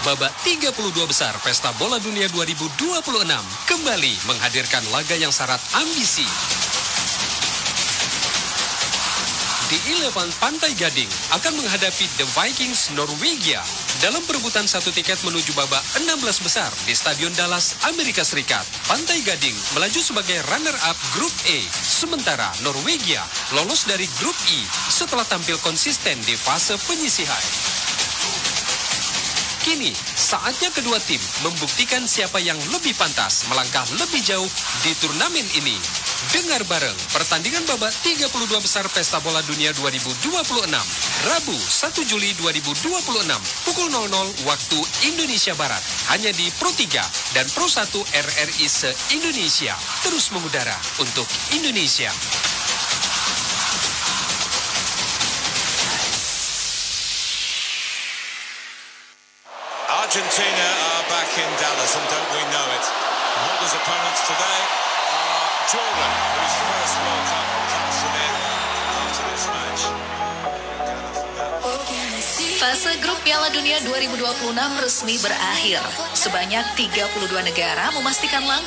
babak 32 besar Pesta Bola Dunia 2026 kembali menghadirkan laga yang syarat ambisi. Di Elephant Pantai Gading akan menghadapi The Vikings Norwegia dalam perebutan satu tiket menuju babak 16 besar di Stadion Dallas, Amerika Serikat. Pantai Gading melaju sebagai runner-up Grup E, sementara Norwegia lolos dari Grup I setelah tampil konsisten di fase penyisihan. Kini, saatnya kedua tim membuktikan siapa yang lebih pantas melangkah lebih jauh di turnamen ini. Dengar bareng pertandingan babak 32 besar Pesta Bola Dunia 2026, Rabu 1 Juli 2026, pukul 00 waktu Indonesia Barat, hanya di Pro 3 dan Pro 1 RRI se-Indonesia. Terus mengudara untuk Indonesia. Argentina are back in Dallas, and don't we know it? Holder's opponents today are Jordan, whose first World Cup comes to an end after this match. Fase grup Piala Dunia 2026 resmi berakhir. Sebanyak 32 negara memastikan langkah